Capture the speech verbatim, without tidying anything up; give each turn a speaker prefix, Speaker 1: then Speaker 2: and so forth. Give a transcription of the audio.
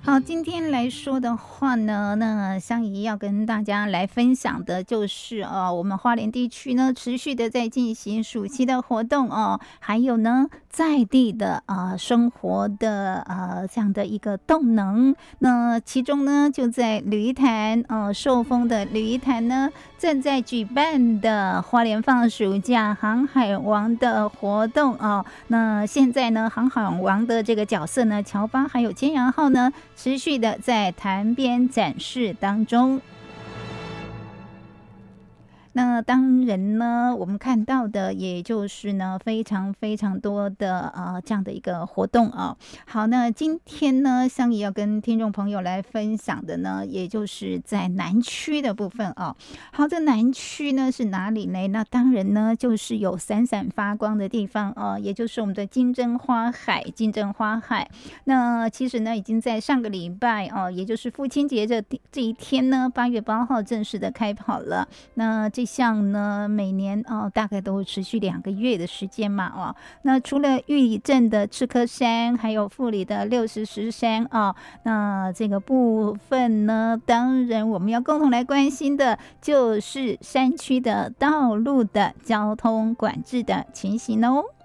Speaker 1: 好，今天来说的话呢，那香怡要跟大家来分享的就是呃，我们花莲地区呢持续的在进行暑期的活动哦，还有呢在地的呃生活的呃这样的一个动能。那其中呢，就在鲤鱼潭呃寿丰的鲤鱼潭呢，正在举办的花莲放暑假航海王的活动哦。那现在呢，航海王的这个角色呢，乔巴还有千阳号呢，持续的在潭边展示当中。那当然呢，我们看到的也就是呢非常非常多的呃这样的一个活动啊。好，那今天呢，香怡要跟听众朋友来分享的呢，也就是在南区的部分啊。好，这南区呢是哪里呢？那当然呢，就是有闪闪发光的地方啊，也就是我们的金针花海。金针花海，那其实呢，已经在上个礼拜哦、啊，也就是父亲节这这一天呢，八月八号正式的开跑了。那这项呢，每年哦，大概都持续两个月的时间嘛哦。那除了玉里镇的赤科山，还有富里的六十石山哦，那这个部分呢，当然我们要共同来关心的，就是山区的道路的交通管制的情形哦。